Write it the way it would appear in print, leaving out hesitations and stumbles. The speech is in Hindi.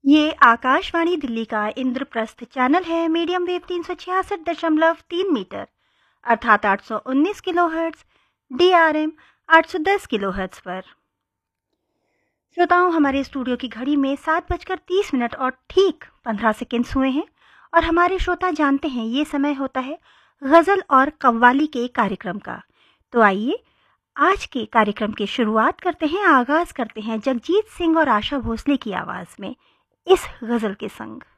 ये आकाशवाणी दिल्ली का इंद्रप्रस्थ चैनल है। मीडियम वेव 366.3 मीटर अर्थात 819 किलोहर्ट्ज, DRM 810 किलोहर्ट्ज पर। श्रोताओं, हमारे स्टूडियो की घड़ी में 7:30 और ठीक 15 सेकेंड्स हुए हैं और हमारे श्रोता जानते हैं ये समय होता है गज़ल और कव्वाली के कार्यक्रम का। तो आइए आज के कार्यक्रम की शुरुआत करते हैं, आगाज करते हैं जगजीत सिंह और आशा भोसले की आवाज़ में इस गज़ल के संग।